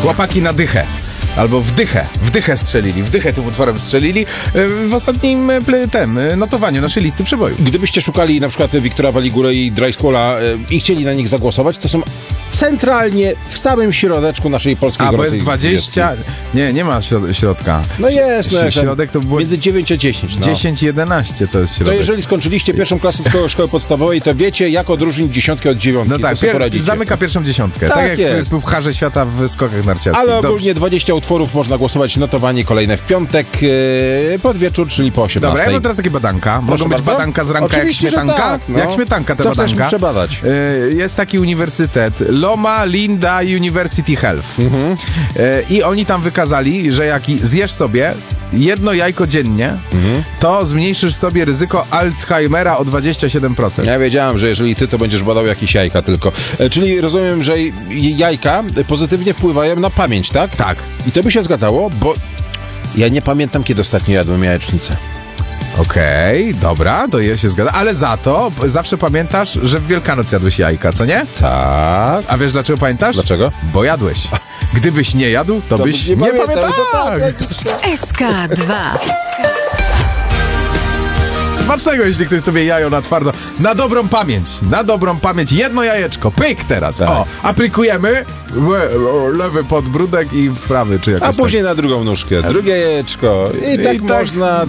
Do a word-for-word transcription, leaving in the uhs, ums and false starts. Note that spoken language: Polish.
Chłopaki na dychę. Albo w dychę, w dychę strzelili, w dychę tym utworem strzelili y, w ostatnim y, tem, y, notowaniu naszej listy przebojów. Gdybyście szukali na przykład Wiktora Waligura i Dry Squalla y, i chcieli na nich zagłosować, to są centralnie w samym środeczku naszej polskiej A, bo gorącej jest dwadzieścia... Nie, nie ma środ- środka. No jest, no Ś- jak tam Środek to było między dziewięć a dziesięć. No. dziesięć jedenaście to jest środek. To jeżeli skończyliście pierwszą klasę szkoły, szkoły podstawowej, to wiecie, jak odróżnić dziesiątkę od dziewiątki. No tak, to sobie pier- poradzicie. zamyka pierwszą dziesiątkę. Tak Tak, jak jest. w Pucharze Świata w skokach narciarskich. Ale Dobrze. ogólnie dwadzieścia utworów można głosować, notowanie kolejne w piątek yy, pod wieczór, czyli po osiemnastej. Dobra, ja mam teraz takie badanka. Mogą być bardzo. badanka z ranka Oczywiście, jak że śmietanka. tak, no. Jak śmietanka te Co chcesz badanka. mi przebadać? Y, Jest taki uniwersytet Loma Linda University Health. Mhm. Y, I oni tam wykazali, że jak zjesz sobie jedno jajko dziennie, Mhm. to zmniejszysz sobie ryzyko Alzheimera o dwadzieścia siedem procent. Ja wiedziałem, że jeżeli ty, to będziesz badał jakieś jajka tylko. E, czyli rozumiem, że j- jajka pozytywnie wpływają na pamięć, tak? Tak. I to by się zgadzało, bo ja nie pamiętam, kiedy ostatnio jadłem jajecznicę. Okej, dobra, to je się zgadza. Ale za to zawsze pamiętasz, że w Wielkanoc jadłeś jajka, co nie? Tak. A wiesz dlaczego pamiętasz? Dlaczego? Bo jadłeś. Gdybyś nie jadł, to, byś nie, pamiętał, pamiętał. to tak. S K dwa. Smacznego, jeśli ktoś sobie jajo na twardo. Na dobrą pamięć, na dobrą pamięć. Jedno jajeczko, pyk teraz. Tak. O, aplikujemy w lewy podbródek i w prawy, czy jakoś A tak. później na drugą nóżkę, drugie jajeczko. I tak, I tak można